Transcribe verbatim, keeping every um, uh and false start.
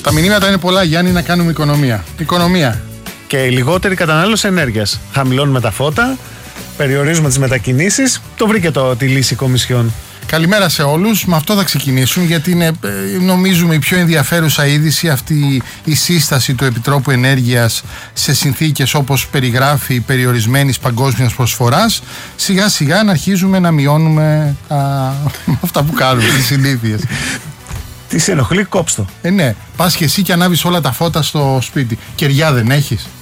Τα μηνύματα είναι πολλά, Γιάννη, να κάνουμε οικονομία. Οικονομία. Και λιγότερη κατανάλωση ενέργειας. Χαμηλώνουμε τα φώτα, περιορίζουμε τις μετακινήσεις. Το βρήκε το, τη λύση η Κομισιόν. Καλημέρα σε όλους. Με αυτό θα ξεκινήσουμε, γιατί είναι, νομίζουμε, η πιο ενδιαφέρουσα είδηση αυτή η σύσταση του Επιτρόπου Ενέργειας σε συνθήκες όπως περιγράφει περιορισμένης παγκόσμιας προσφοράς. Σιγά σιγά να αρχίζουμε να μειώνουμε α, αυτά που κάνουμε, τις συνήθειες. Τι σε ενοχλεί, κόψτο. Ε, ναι. Πας και εσύ και ανάβεις όλα τα φώτα στο σπίτι. Κεριά δεν έχεις?